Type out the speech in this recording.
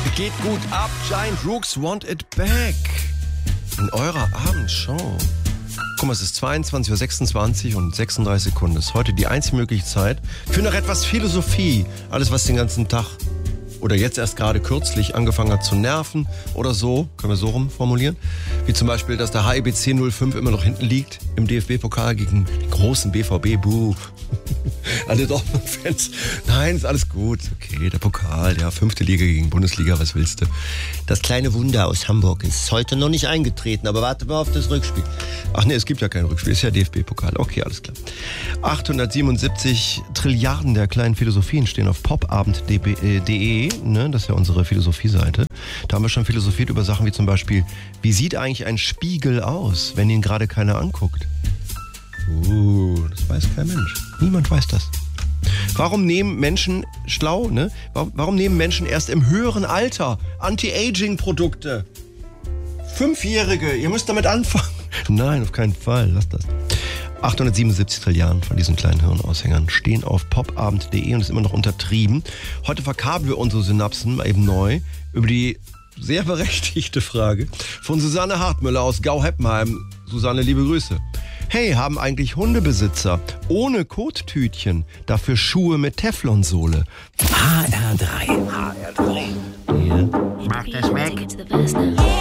Geht gut ab, Giant Rooks Want It Back. In eurer Abendshow. Guck mal, es ist 22.26 Uhr und 36 Sekunden. Das ist heute die einzige mögliche Zeit für noch etwas Philosophie. Alles, was den ganzen Tag oder jetzt erst gerade kürzlich angefangen hat zu nerven oder so, können wir so rum formulieren. Wie zum Beispiel, dass der HIBC 05 immer noch hinten liegt im DFB-Pokal gegen den großen BVB. Buh. Alle Dortmund-Fans. Nein, ist alles gut. Okay, der Pokal, ja, 5. Liga gegen Bundesliga, was willst du? Das kleine Wunder aus Hamburg ist heute noch nicht eingetreten, aber warte mal auf das Rückspiel. Ach nee, es gibt ja kein Rückspiel, ist ja DFB-Pokal. Okay, alles klar. 877 Trilliarden der kleinen Philosophien stehen auf popabend.de, ne? Das ist ja unsere Philosophie-Seite. Da haben wir schon philosophiert über Sachen wie zum Beispiel, wie sieht eigentlich ein Spiegel aus, wenn ihn gerade keiner anguckt? Das weiß kein Mensch. Niemand weiß das. Warum nehmen Menschen schlau, ne? Warum nehmen Menschen erst im höheren Alter Anti-Aging-Produkte? 5-Jährige, ihr müsst damit anfangen. Nein, auf keinen Fall, lasst das. 877 Trilliarden von diesen kleinen Hirnaushängern stehen auf popabend.de und ist immer noch untertrieben. Heute verkabeln wir unsere Synapsen eben neu über die sehr berechtigte Frage von Susanne Hartmüller aus Gau-Heppenheim. Susanne, liebe Grüße. Hey, haben eigentlich Hundebesitzer ohne Kottütchen dafür Schuhe mit Teflonsohle? HR3. Ja. Mach das weg.